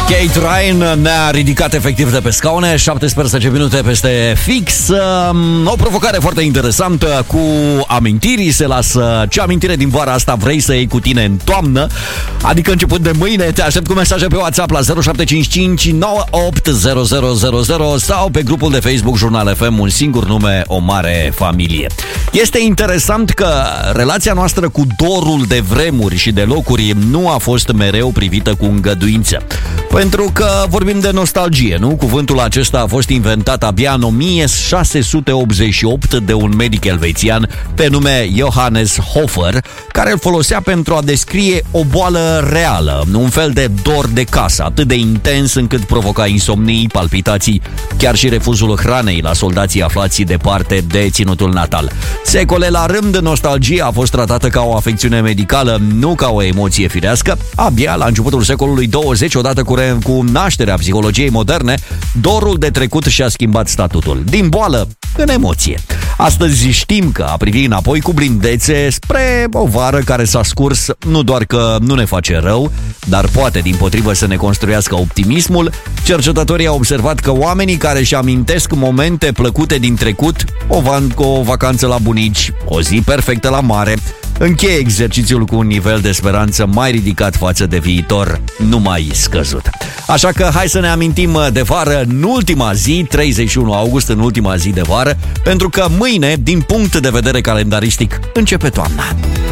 Kate Ryan ne-a ridicat efectiv de pe scaune, 17 minute peste fix. O provocare foarte interesantă cu amintiri. Se lasă ce amintire din vara asta vrei să iei cu tine în toamnă, adică începând de mâine. Te aștept cu mesaje pe WhatsApp la 0755 980000 sau pe grupul de Facebook Jurnal FM, un singur nume, o mare familie. Este interesant că relația noastră cu dorul de vremuri și de locuri nu a fost mereu privită cu îngăduință. Pentru că vorbim de nostalgie, nu? Cuvântul acesta a fost inventat abia în 1688 de un medic elvețian pe nume Johannes Hofer, care îl folosea pentru a descrie o boală reală, un fel de dor de casă, atât de intens încât provoca insomnii, palpitații, chiar și refuzul hranei la soldații aflați departe de ținutul natal. Secole la rând, nostalgia a fost tratată ca o afecțiune medicală, nu ca o emoție firească. Abia la începutul secolului 20, odată cu nașterea psihologiei moderne, dorul de trecut și-a schimbat statutul. Din boală în emoție. Astăzi știm că a privi înapoi cu blândețe spre o vară care s-a scurs nu doar că nu ne face rău, dar poate dimpotrivă să ne construiască optimismul. Cercetătorii au observat că oamenii care își amintesc momente plăcute din trecut, o vacanță la bunici, o zi perfectă la mare, încheie exercițiul cu un nivel de speranță mai ridicat față de viitor, nu mai scăzut. Așa că hai să ne amintim de vară în ultima zi, 31 august, în ultima zi de vară, pentru că mâine, din punct de vedere calendaristic, începe toamna.